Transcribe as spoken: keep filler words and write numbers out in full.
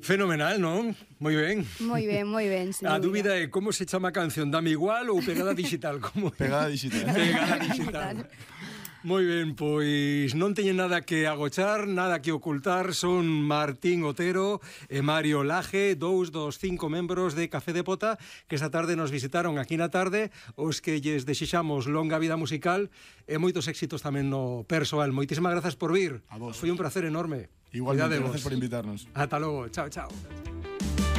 Fenomenal, non? Moi ben. Moi ben, moi ben. A dúbida é como se chama a canción, Dame Igual ou Pegada Digital? Como... Pegada Digital. Pegada Digital. Moi ben, pois non teñen nada que agochar, nada que ocultar. Son Martín Otero e Mario Laje, dous dos cinco membros de Café de Pota, que esta tarde nos visitaron aquí na tarde, os que lles desexamos longa vida musical e moitos éxitos tamén no persoal. Moitísimas grazas por vir. A vos. Foi un placer enorme. Igualmente, Cuidadevos. gracias por invitarnos. Ata logo, chao, chao.